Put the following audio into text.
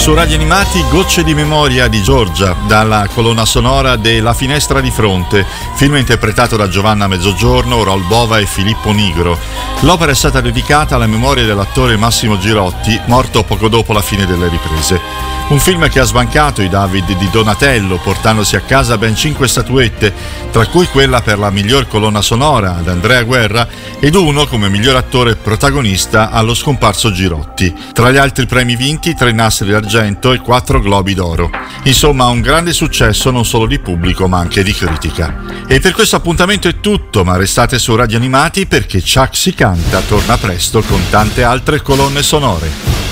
Su Radio Animati Gocce di memoria di Giorgia, dalla colonna sonora de La finestra di fronte, film interpretato da Giovanna Mezzogiorno, Raul Bova e Filippo Nigro. L'opera è stata dedicata alla memoria dell'attore Massimo Girotti, morto poco dopo la fine delle riprese. Un film che ha sbancato i David di Donatello, portandosi a casa ben 5 statuette, tra cui quella per la miglior colonna sonora ad Andrea Guerra ed uno come miglior attore protagonista allo scomparso Girotti. Tra gli altri premi vinti, 3 nastri d'argento e 4 globi d'oro. Insomma, un grande successo non solo di pubblico ma anche di critica. E per questo appuntamento è tutto, ma restate su Radio Animati perché Chuck si canta torna presto con tante altre colonne sonore.